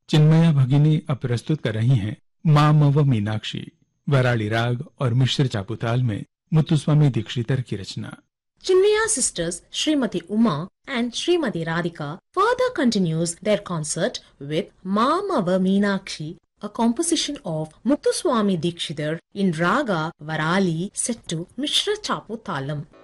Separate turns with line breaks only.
चिन्मया भगिनी अब प्रस्तुत कर रही हैं मामव मीनाक्षी, वराली राग और मिश्र चापुताल में मुत्तुस्वामी दीक्षितर की रचना।
Chinmaya sisters Srimati Uma and Srimati Radhika further continues their concert with Mamava Meenakshi, a composition of Muthuswami Dikshitar in Raga Varali set to Mishra Chapu Talam.